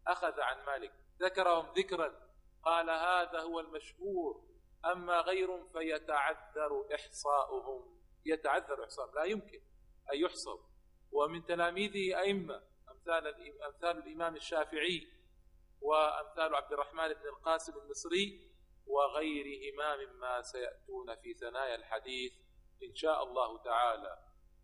أخذ عن مالك، ذكرهم ذكرا قال هذا هو المشهور، أما غيرهم فيتعذر إحصاؤهم، يتعذر إحصاؤهم، لا يمكن أن يحصوا. ومن تلاميذه أئمة أمثال الإمام الشافعي وأمثال عبد الرحمن بن القاسم المصري وغيرهما مما سيأتون في ثنايا الحديث إن شاء الله تعالى.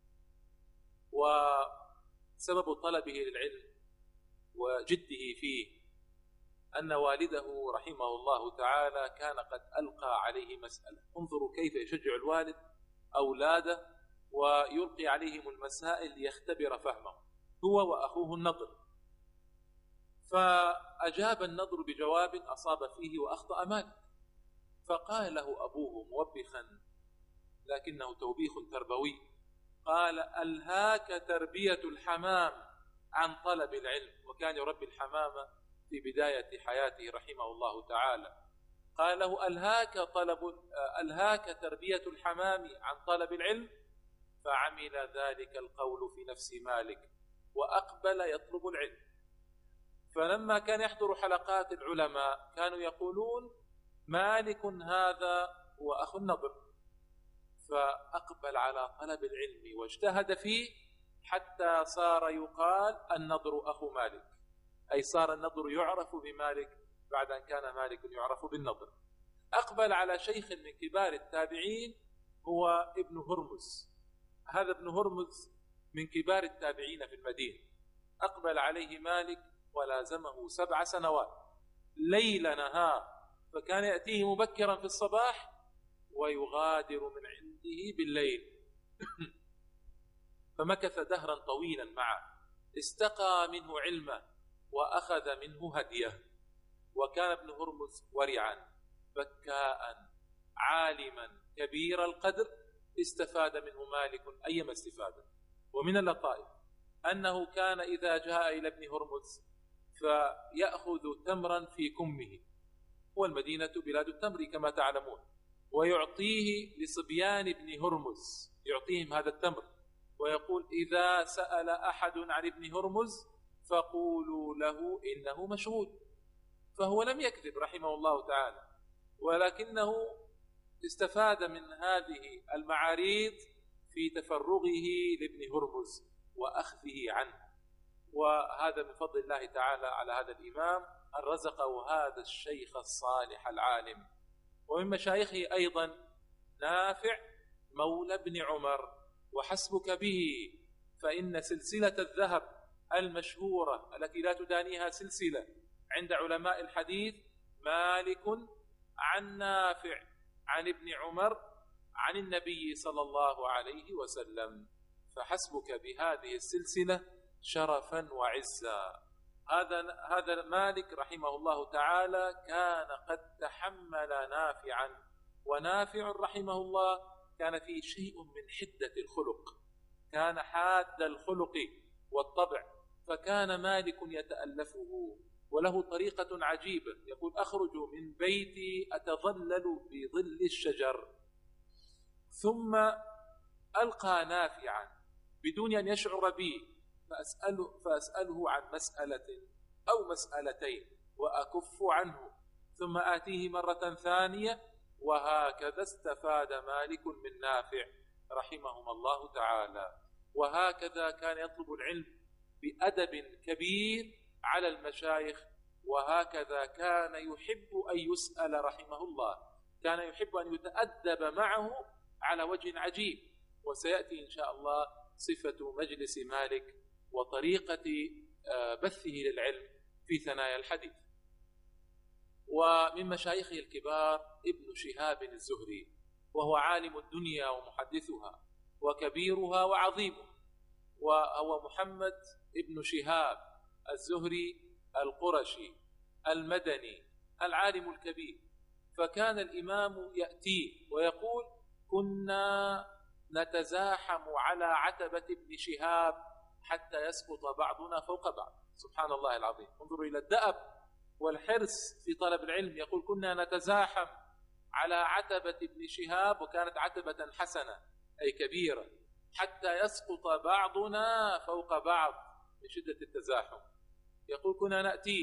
وسبب طلبه للعلم وجده فيه أن والده رحمه الله تعالى كان قد ألقى عليه مسألة. انظروا كيف يشجع الوالد أولاده ويلقي عليهم المسائل ليختبر فهمه، هو وأخوه النضر. فأجاب النضر بجواب أصاب فيه وأخطأ مالك، فقال له أبوه موبخا لكنه توبيخ تربوي، قال ألهاك تربية الحمام عن طلب العلم. وكان يربي الحمامة في بداية حياته رحمه الله تعالى. قال له ألهاك تربية الحمام عن طلب العلم. فعمل ذلك القول في نفس مالك وأقبل يطلب العلم. فلما كان يحضر حلقات العلماء كانوا يقولون مالك هذا وأخو النضر، فأقبل على طلب العلم واجتهد فيه حتى صار يقال النضر أخو مالك، أي صار النضر يعرف بمالك بعد أن كان مالك يعرف بالنضر. أقبل على شيخ من كبار التابعين هو ابن هرمز. هذا ابن هرمز من كبار التابعين في المدينة. أقبل عليه مالك ولازمه 7 سنوات ليل نهار، فكان يأتيه مبكرا في الصباح ويغادر من عنده بالليل. فمكث دهرا طويلا معه، استقى منه علمه وأخذ منه هديه. وكان ابن هرمز ورعا بكاء عالما كبير القدر، استفاد منه مالك أيما استفادة. ومن اللطائف أنه كان إذا جاء إلى ابن هرمز فيأخذ تمرا في كمه، والمدينة بلاد التمر كما تعلمون، ويعطيه لصبيان ابن هرمز، يعطيهم هذا التمر ويقول إذا سأل أحد عن ابن هرمز فقولوا له إنه مشغول. فهو لم يكذب رحمه الله تعالى، ولكنه استفاد من هذه المعاريض في تفرغه لابن هرمز وأخذه عنه. وهذا من فضل الله تعالى على هذا الإمام أن رزقه هذا الشيخ الصالح العالم. ومن مشايخه أيضا نافع مولى ابن عمر، وحسبك به، فإن سلسلة الذهب المشهورة التي لا تدانيها سلسلة عند علماء الحديث مالك عن نافع عن ابن عمر عن النبي صلى الله عليه وسلم، فحسبك بهذه السلسلة شرفا وعزا. هذا مالك رحمه الله تعالى كان قد تحمل نافعا، ونافع رحمه الله كان فيه شيء من حدة الخلق، كان حاد الخلق والطبع، فكان مالك يتألفه. وله طريقة عجيبة، يقول أخرج من بيتي أتظلل بظل الشجر ثم ألقى نافعا بدون أن يشعر بي فأسأله عن مسألة أو مسألتين وأكف عنه، ثم آتيه مرة ثانية، وهكذا استفاد مالك من نافع رحمهما الله تعالى. وهكذا كان يطلب العلم بأدب كبير على المشايخ، وهكذا كان يحب أن يسأل رحمه الله، كان يحب أن يتأدب معه على وجه عجيب. وسيأتي إن شاء الله صفة مجلس مالك وطريقة بثه للعلم في ثنايا الحديث. ومن مشايخه الكبار ابن شهاب الزهري، وهو عالم الدنيا ومحدثها وكبيرها وعظيمها، وهو محمد ابن شهاب الزهري القرشي المدني العالم الكبير. فكان الإمام يأتيه ويقول كنا نتزاحم على عتبة ابن شهاب حتى يسقط بعضنا فوق بعض. سبحان الله العظيم، انظروا إلى الدأب والحرص في طلب العلم. يقول كنا نتزاحم على عتبة ابن شهاب، وكانت عتبة حسنة أي كبيرة، حتى يسقط بعضنا فوق بعض من شدة التزاحم. يقول كنا نأتي